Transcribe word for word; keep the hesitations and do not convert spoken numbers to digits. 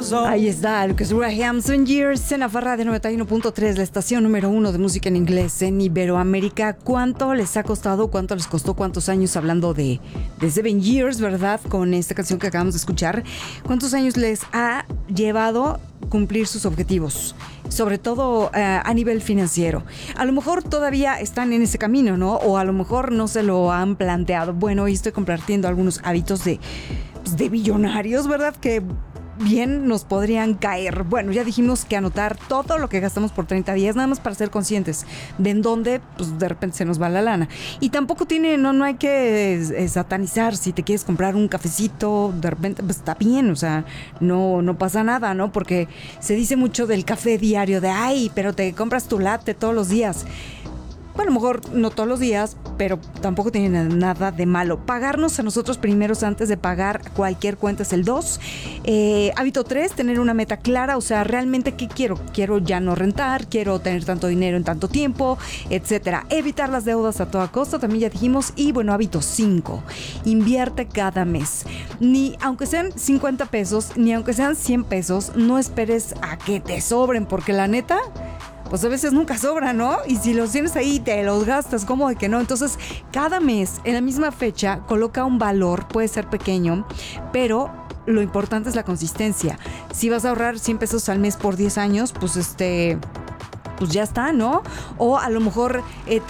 Ahí está, Lucas Graham, Seven Years en la Farra de noventa y uno punto tres, la estación número uno de música en inglés en Iberoamérica. ¿Cuánto les ha costado? ¿Cuánto les costó? ¿Cuántos años hablando de, de Seven Years, verdad? Con esta canción que acabamos de escuchar. ¿Cuántos años les ha llevado cumplir sus objetivos? Sobre todo uh, a nivel financiero. A lo mejor todavía están en ese camino, ¿no? O a lo mejor no se lo han planteado. Bueno, hoy estoy compartiendo algunos hábitos de, pues, de billonarios, ¿verdad? Que bien nos podrían caer. Bueno, ya dijimos que anotar todo lo que gastamos por treinta días, nada más para ser conscientes de en dónde, pues de repente se nos va la lana. Y tampoco tiene, no, no hay que eh, satanizar. Si te quieres comprar un cafecito, de repente, pues está bien, o sea, no, no pasa nada, ¿no? Porque se dice mucho del café diario, de ay, pero te compras tu latte todos los días. Bueno, a lo mejor no todos los días, pero tampoco tiene nada de malo. Pagarnos a nosotros primeros antes de pagar cualquier cuenta es el dos. Eh, hábito tres, tener una meta clara, o sea, realmente ¿qué quiero? Quiero ya no rentar, quiero tener tanto dinero en tanto tiempo, etcétera. Evitar las deudas a toda costa, también ya dijimos. Y bueno, hábito cinco, invierte cada mes. Ni aunque sean cincuenta pesos, ni aunque sean cien pesos, no esperes a que te sobren, porque la neta, pues a veces nunca sobra, ¿no? Y si los tienes ahí, te los gastas, ¿cómo de que no? Entonces, cada mes, en la misma fecha, coloca un valor, puede ser pequeño, pero lo importante es la consistencia. Si vas a ahorrar cien pesos al mes por diez años, pues este, pues ya está, ¿no? O a lo mejor eh,